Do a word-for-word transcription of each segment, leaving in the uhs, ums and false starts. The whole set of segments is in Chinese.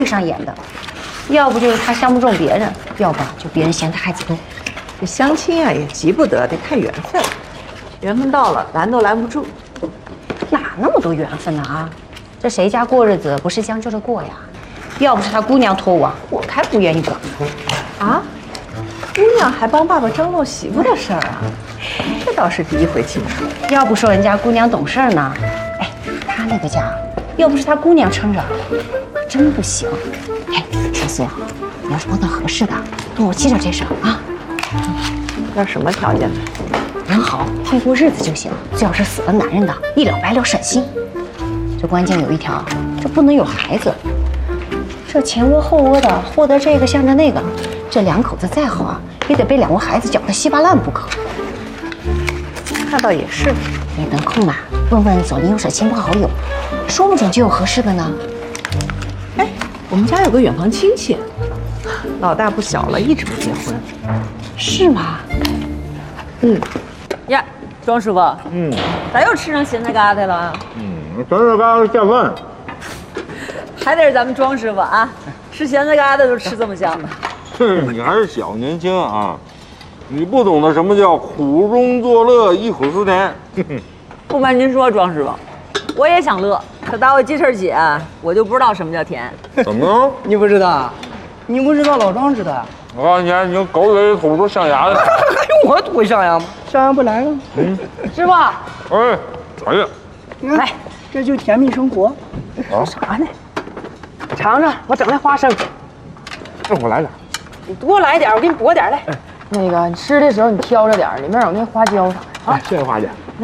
上演的，要不就是他相不中别人，要不就别人嫌他孩子多。 这相亲啊也急不得，得看缘分，缘分到了拦都拦不住。 哪那么多缘分呢啊？这谁家过日子不是将就着过呀？要不是他姑娘托我，我才不愿意管呢。 啊，姑娘还帮爸爸张罗媳妇的事儿啊？这倒是第一回听说。 要不说人家姑娘懂事儿呢，哎，他那个家，要不是他姑娘撑着，真不行。哎，小苏，你要是碰到合适的，跟我记着这事儿啊。 要什么条件呢？ 人好，会过日子就行，最好是死了男人的，一了百了省心。这关键有一条，这不能有孩子。这前窝后窝的，获得这个向着那个，这两口子再好啊，也得被两个孩子搅得稀巴烂不可。 那倒也是。 你等空吧，问问左邻右舍亲朋好友，说不准就有合适的呢。 哎，我们家有个远房亲戚，老大不小了，一直不结婚。 是吗？ 嗯。 呀，庄师傅，嗯，咋又吃上咸菜疙瘩了？ 嗯，咸菜疙瘩下饭。 还得是咱们庄师傅啊，吃咸菜疙瘩都吃这么香的。 哼，你还是小年轻啊，你不懂得什么叫苦中作乐，忆苦思甜。 不瞒您说，庄师傅，我也想乐，可打我记事起，我就不知道什么叫甜。 怎么了？ 你不知道？你不知道，老庄知道。 我告诉你，你狗嘴里吐出象牙的。 还用我吐象牙吗？象牙不来了。 嗯， 师傅， 哎，哎呀， 来，这就甜蜜生活。 啊， 啥呢？尝尝，我整那花生。 这我来点。 你多来点，我给你拨点来。那个你吃的时候你挑着点，里面有那花椒啥的啊。 谢谢花姐。 来，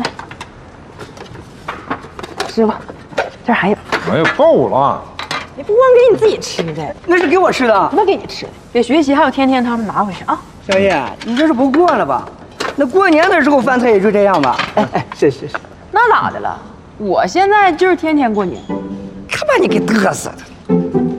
师傅，这还有。 哎呀，够了。 你不光给你自己吃的，那是给我吃的，那给你吃的。别学习，还有天天他们拿回去啊。小叶，你这是不惯了吧？那过年的时候饭菜也就这样吧。哎哎，是是是。那咋的了？我现在就是天天过年。可把你给嘚瑟的。